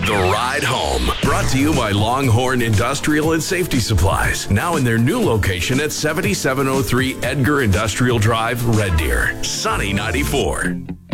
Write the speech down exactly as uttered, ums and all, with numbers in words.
The Ride Home, brought to you by Longhorn Industrial and Safety Supplies. Now in their new location at seventy-seven oh three Edgar Industrial Drive, Red Deer. Sunny ninety-four.